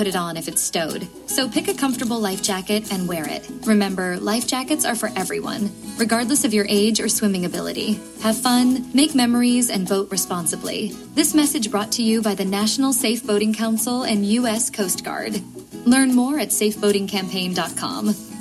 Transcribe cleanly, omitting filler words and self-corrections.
put it on if it's stowed. So pick a comfortable life jacket and wear it. Remember, life jackets are for everyone, regardless of your age or swimming ability. Have fun, make memories, and vote responsibly. This message brought to you by the National Safe Boating Council and U.S. Coast Guard. Learn more at safeboatingcampaign.com.